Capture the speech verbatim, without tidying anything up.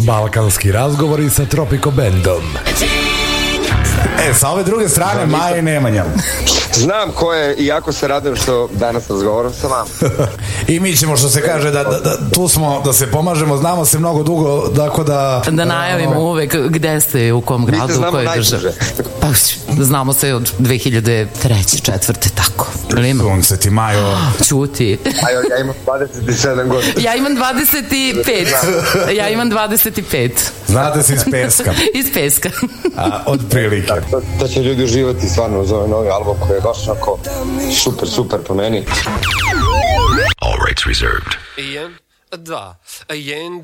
Balkanski razgovori sa Tropico Bandom. E, sa ove druge strane Maja i Nemanja. Znam ko je, iako se radim što danas razgovaram sa vama. I mi ćemo, što se kaže, da, da, da tu smo da se pomažemo, znamo se mnogo dugo, tako da... Da najavimo uvek gde ste, u kom gradu, u kojoj državi. Pa znamo se od dve hiljade treće, četvrte, tako. Sunce ti, Majo. Ćuti. Majo, ja imam dvadeset sedam godina. Ja imam dvadeset pet. Ja imam dvadeset pet. Znate se iz Peska. Iz Peska. A, od prilike. Da, to, to će ljudi uživati stvarno uz ovaj novi album koji je baš onako super, super po meni. All rights reserved. jedan, dva, jedan,